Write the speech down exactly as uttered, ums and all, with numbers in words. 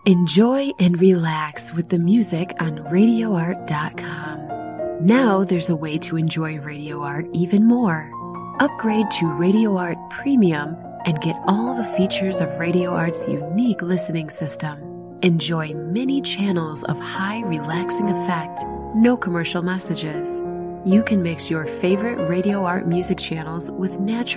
Enjoy and relax with the music on radio art dot com. Now there's a way to enjoy Radio Art even more. Upgrade to Radio Art Premium and get all the features of Radio Art's unique listening system. Enjoy many channels of high relaxing effect, no commercial messages. You can mix your favorite Radio Art music channels with natural